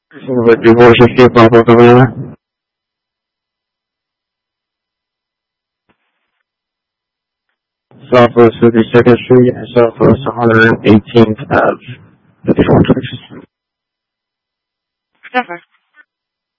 Divorce Street, Buffalo, Illinois. Southwest 52nd Street and Southwest 118th Ave, 54 Texas. Never.